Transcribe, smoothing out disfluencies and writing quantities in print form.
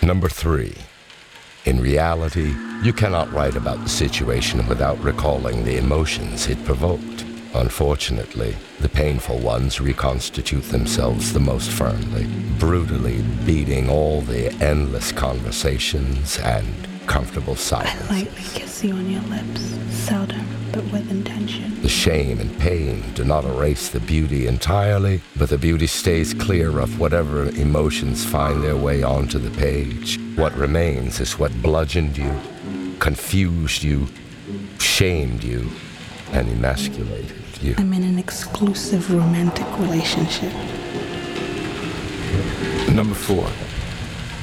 Number 3. In reality, you cannot write about the situation without recalling the emotions it provoked. Unfortunately, the painful ones reconstitute themselves the most firmly, brutally beating all the endless conversations and comfortable silence. I lightly kiss you on your lips, seldom, but with intention. The shame and pain do not erase the beauty entirely, but the beauty stays clear of whatever emotions find their way onto the page. What remains is what bludgeoned you, confused you, shamed you, and emasculated you. I'm in an exclusive romantic relationship. Number 4.